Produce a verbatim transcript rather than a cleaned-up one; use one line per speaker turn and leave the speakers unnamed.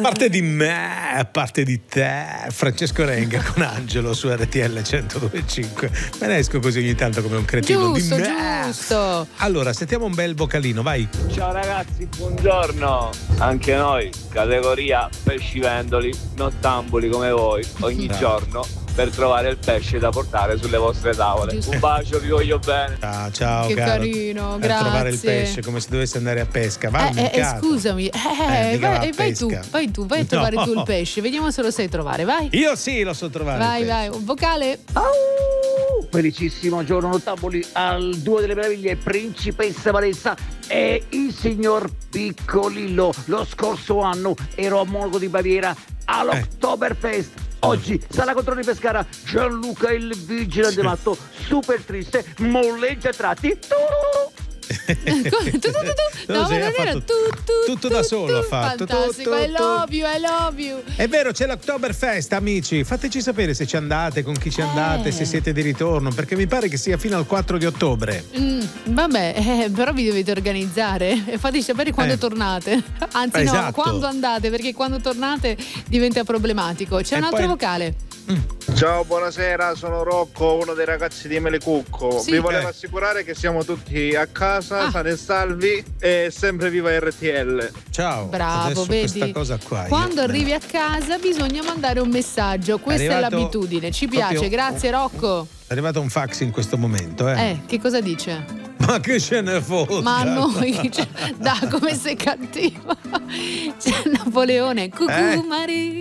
parte di me, a parte di te, Francesco Renga con Angelo su R T L centodue e cinque. Me ne esco così ogni tanto come un cretino.
Giusto,
di me.
giusto.
Allora, sentiamo un bel vocalino, vai.
Ciao ragazzi, buongiorno. Anche noi, categoria pescivendoli, nottambuli come voi, ogni
Bravo.
giorno per trovare il pesce da portare sulle vostre tavole.
Giusto.
Un bacio, vi voglio bene.
Ciao, ciao,
Che
caro.
carino,
Per
grazie.
trovare il pesce, come se dovesse andare a pesca. Va al
Eh, eh, eh,
mercato.
scusami, eh,
Eh, mica va a
vai, vai tu,
pesca.
vai tu, vai a trovare
No.
tu il pesce, vediamo se lo sai trovare, vai.
Io sì, lo so trovare.
Vai,
il pesce.
vai, un vocale.
Au! Felicissimo giorno nottaboli al Duo delle Meraviglie, Principessa Vanessa e il signor Piccolillo. Lo scorso anno ero a Monaco di Baviera all'Oktoberfest. Oggi Sala Controlli Pescara, Gianluca il vigilante matto, super triste, molleggia a tratti. Tu!
Come? Tu, tu, tu, tu. No,
Sì,
ma
ha
non era
fatto
tu, tu,
tutto
tu,
da solo,
tu.
ha fatto. Tu,
Fantastico,
tu,
I
tu.
love you, I love you.
È vero, c'è l'Oktoberfest, amici. Fateci sapere se ci andate, con chi ci andate,
Eh.
se siete di ritorno, perché mi pare che sia fino al quattro di ottobre.
Mm, vabbè, eh, però vi dovete organizzare e fateci sapere quando
Eh.
tornate. Anzi, no,
Esatto.
quando andate, perché quando tornate diventa problematico. C'è
E
un altro
poi-
vocale.
Ciao, buonasera, sono Rocco, uno dei ragazzi di Melecucco.
Sì.
Vi volevo
Eh.
assicurare che siamo tutti a casa,
Ah.
sani e salvi e sempre viva R T L.
Ciao.
Bravo,
Adesso
vedi?
questa cosa qua. io-
Quando arrivi a casa bisogna mandare un messaggio. Questa è,
arrivato
l'abitudine. Ci
proprio-
piace, grazie Rocco.
È arrivato un fax in questo momento, eh.
Eh, che cosa dice?
Ma che ce ne fosse?
Ma a noi, cioè, da come sei cattivo. C'è Napoleone, cucù
Eh?
Maria.